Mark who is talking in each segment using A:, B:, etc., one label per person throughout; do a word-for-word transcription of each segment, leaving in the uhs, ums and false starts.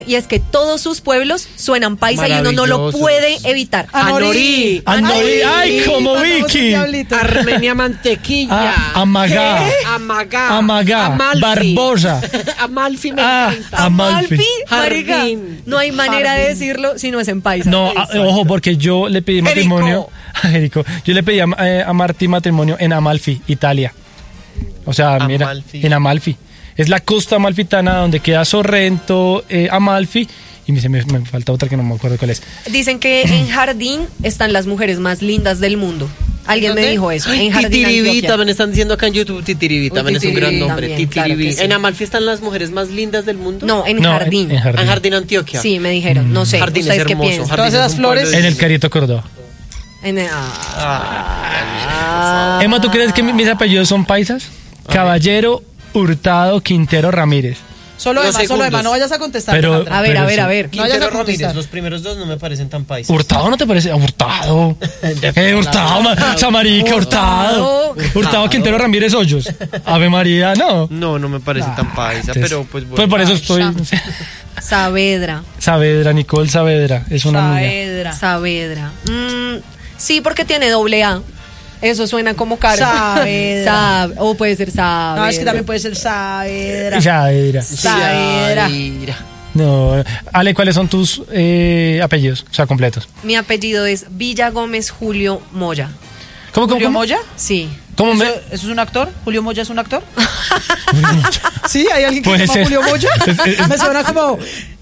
A: Y es que todos sus pueblos suenan paisa y uno no lo puede evitar.
B: Anorí.
C: Anorí. Ay, como Vicky.
B: Armenia Mantequilla.
C: Ah, Amagá.
B: Amagá.
C: Amagá.
B: Amalfi.
C: Barbosa.
B: Amalfi me
C: Ah,
B: encanta.
C: Amalfi.
A: Amalfi, marica,
B: Jardín.
A: no hay manera
B: Jardín.
A: de decirlo si no es en paisa.
C: No, a- ojo, porque yo le pedí matrimonio. A Jerico. Yo le pedí a, eh, a Martí matrimonio en Amalfi, Italia. O sea, mira,
D: Amalfi.
C: en Amalfi. Es la costa amalfitana donde queda Sorrento, eh, Amalfi. Y me, me, me falta otra que no me acuerdo cuál es.
A: Dicen que en Jardín están las mujeres más lindas del mundo. Alguien me
B: ¿Dónde?
A: dijo eso.
B: Ay,
A: En Jardín,
B: Titiribí,
A: Antioquia.
B: también están diciendo acá en YouTube Titiribí,
A: Uy,
B: también es un gran
A: Titiribí
B: nombre.
A: también, claro
B: Titiribí.
A: que sí.
B: En Amalfi están las mujeres más lindas del mundo.
A: No, en
C: No,
A: Jardín.
C: en- en Jardín.
B: En Jardín, Antioquia.
A: Sí, me dijeron. No sé.
B: Jardín es
A: ¿Ustedes qué
B: hermoso.
A: piensan?
B: Jardín
D: Todas
B: es
D: esas
B: un pueblo
D: flores.
B: de-
C: En el Carito Córdoba.
A: En el- ah.
C: Emma, ¿tú crees que mi- mis apellidos son paisas? Caballero, Hurtado, Quintero, Ramírez.
D: Solo
B: Los
D: Emma, solo
B: segundos.
D: Emma, no vayas a contestar.
C: Pero-
D: Alejandra.
A: A ver,
C: Pero
A: a ver,
C: sí.
A: a ver.
D: No vayas a
E: Quintero
D: contestar.
E: Ramírez, los primeros dos no me parecen tan paisas.
C: ¿Hurtado no te parece? Hurtado. Eh, Hurtado, ma- Samarica, Hurtado. Hurtado, Quintero, Ramírez, Hoyos. Ave María, no.
E: No, no me parece tan paisa,
C: Entonces,
E: pero pues bueno.
C: Pues por eso estoy.
A: Saavedra.
C: Saavedra, Nicole Saavedra. Es una amiga.
D: Saavedra.
A: Saavedra. Mm, sí, porque tiene doble A. Eso suena como caro.
D: Saavedra.
A: Saab- o puede ser Saavedra.
D: No, es que también puede ser Saavedra.
C: Saavedra.
D: Saavedra.
B: Yaira.
C: No. Ale, ¿cuáles son tus eh, apellidos? O sea, completos.
A: Mi apellido es Villa Gómez Julio Moya.
C: ¿Cómo, cómo,
D: ¿Julio
C: cómo?
D: Moya?
A: Sí.
C: ¿Cómo me.?
D: ¿Eso, ¿Eso es un actor? ¿Julio Moya es un actor? ¿Sí? ¿Hay alguien que
C: Puede
D: se llama
C: ser.
D: Julio Moya?
C: Es- es-
D: Me suena como...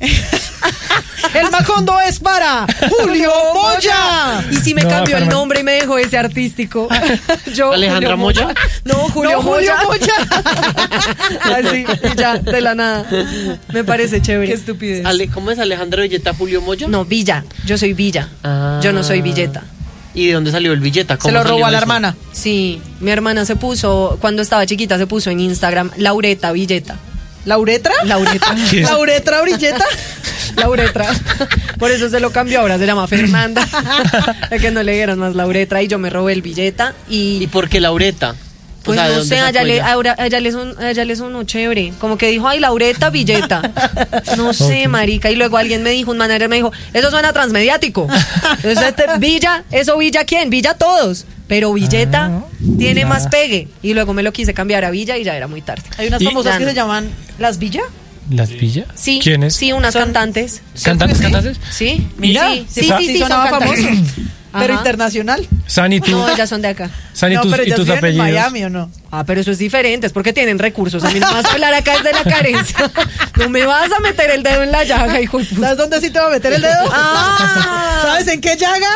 D: El Macondo es para Julio Moya.
A: Y si me
C: No,
A: cambió el
C: Carmen.
A: nombre y me dejó ese artístico. Yo,
B: ¿Alejandra
A: Julio
B: Moya?
A: No, Julio
D: No, Julio
A: Moya.
D: Moya.
A: Así, y ya, de la nada. Me parece chévere.
D: Qué estupidez.
B: Ale, ¿cómo es Alejandra Villeta Julio Moya?
A: No, Villa. Yo soy Villa.
B: Ah.
A: Yo no soy Villeta.
B: ¿Y de dónde salió el Villeta?
D: Se
B: ¿Cómo
D: lo robó
B: salió
D: a la
B: eso?
D: hermana.
A: Sí, mi hermana se puso, cuando estaba chiquita, se puso en Instagram Laureta Villeta.
D: ¿Lauretra?
A: Laureta.
C: ¿Qué es?
D: ¿Lauretra Brilleta?
A: Lauretra. Por eso se lo cambió, ahora se llama Fernanda. Es que no le dieron más Lauretra y yo me robé el Villeta y...
B: ¿Y por qué Laureta?
A: Pues
B: O sea, ¿de
A: no
B: dónde
A: sé,
B: sacó
A: allá le,
B: ella?
A: ahora, allá, le son, allá le sonó chévere. Como que dijo, ay, Laureta Villeta. No sé, marica. Y luego alguien me dijo, un manager me dijo, eso suena transmediático. Entonces, este, Villa, ¿eso Villa quién? Villa todos. Pero Villeta
C: Ah,
A: tiene
C: ya.
A: más pegue. Y luego me lo quise cambiar a Villa y ya era muy tarde.
D: Hay unas
C: Y-
D: famosas
A: Ya
D: que
A: no.
D: se llaman Las Villa.
C: ¿Las Villa?
A: Sí,
C: ¿Quiénes?
A: sí, unas
D: Son-
A: cantantes.
C: ¿Cantantes,
D: ¿Sí?
C: cantantes?
A: Sí,
D: Mira,
A: sí, sí,
C: esa-
A: sí, sí,
D: sí
A: son
D: sonaba
A: cantantes.
D: famoso. Pero
A: Ajá.
D: internacional.
C: San y tú.
A: No, ellas son de acá.
C: San y
D: No,
C: tus,
D: pero
C: y
D: ellas
C: tus
D: viven en
C: apellidos.
D: Miami, ¿o no?
A: Ah, pero eso es diferente, es porque tienen recursos. A mí no me vas a hablar acá desde la carencia. No me vas a meter el dedo en la llaga, hijo de puta.
D: ¿Sabes dónde sí te va a meter el dedo?
A: Ah.
D: ¿Sabes en qué llaga?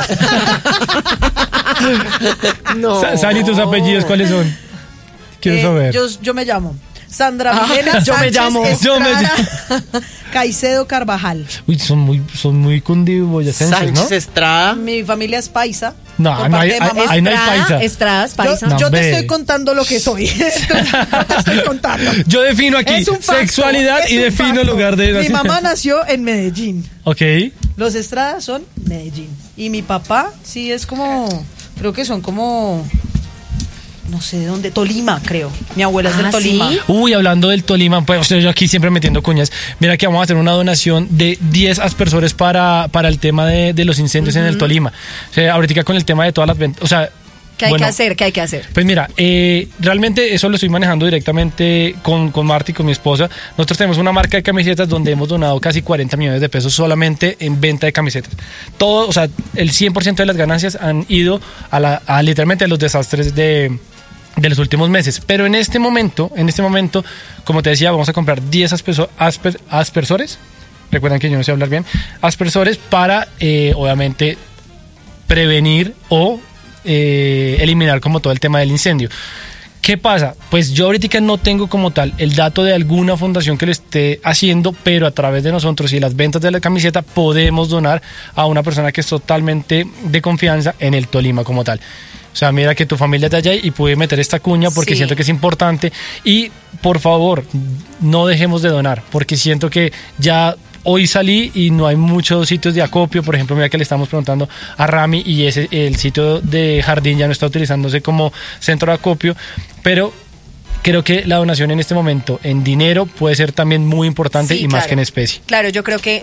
B: No.
C: Sa- San y tus apellidos, ¿cuáles son? Quiero
D: Eh,
C: saber.
D: Yo, yo me llamo Sandra
A: Ah,
D: Milena
A: yo me
D: Sánchez
A: llamo-
C: yo me
D: Estrada Caicedo Carvajal.
C: Uy, son muy, son muy cundiboyacenses,
B: Sánchez
C: ¿no?
B: Estrada.
D: Mi familia es paisa.
C: No,
D: por
C: no
D: parte
C: hay-
D: de mamá.
C: hay- ahí no hay paisa.
A: Estradas,
D: Yo,
A: paisa.
C: No,
D: yo te
C: hombre.
D: estoy contando lo que soy. te estoy contando.
C: Yo defino aquí
D: Es un facto,
C: sexualidad
D: es
C: y
D: un
C: defino
D: facto.
C: lugar de
D: Mi mamá nació en Medellín.
C: Ok.
D: Los Estradas son Medellín. Y mi papá sí es como, creo que son como, no sé de dónde, Tolima, creo. Mi abuela es
A: Ah,
D: del Tolima.
A: ¿sí?
C: Uy, hablando del Tolima, pues o sea, yo aquí siempre metiendo cuñas. Mira que vamos a hacer una donación de diez aspersores para, para el tema de, de los incendios en el Tolima. O sea, ahorita con el tema de todas las ventas, o sea...
A: ¿Qué hay
C: bueno,
A: que hacer? ¿Qué hay que hacer?
C: Pues mira, eh, realmente eso lo estoy manejando directamente con, con Marty, con mi esposa. Nosotros tenemos una marca de camisetas donde hemos donado casi cuarenta millones de pesos solamente en venta de camisetas. Todo, o sea, el cien por ciento de las ganancias han ido a, la, a literalmente a los desastres de, de los últimos meses. Pero en este momento, en este momento, como te decía, vamos a comprar diez asperso, asper, aspersores. Recuerden que yo no sé hablar bien. Aspersores para, eh, obviamente, prevenir o eh, eliminar como todo el tema del incendio. ¿Qué pasa? Pues yo ahorita no tengo como tal el dato de alguna fundación que lo esté haciendo, pero a través de nosotros y las ventas de la camiseta podemos donar a una persona que es totalmente de confianza en el Tolima como tal. O sea, mira que tu familia es de allá y pude meter esta cuña porque
A: Sí.
C: siento que es importante. Y por favor, no dejemos de donar, porque siento que ya hoy salí y no hay muchos sitios de acopio. Por ejemplo, mira que le estamos preguntando a Rami y ese, el sitio de Jardín ya no está utilizándose como centro de acopio. Pero creo que la donación en este momento en dinero puede ser también muy importante
A: Sí,
C: y más
A: claro.
C: que en especie.
A: Claro, yo creo que